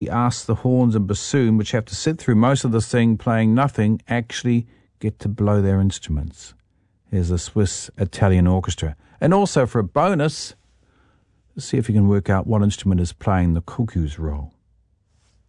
He asks the horns and bassoon, which have to sit through most of the thing playing nothing, actually get to blow their instruments. Here's the Swiss-Italian Orchestra. And also for a bonus, let's see if you can work out what instrument is playing the cuckoo's role.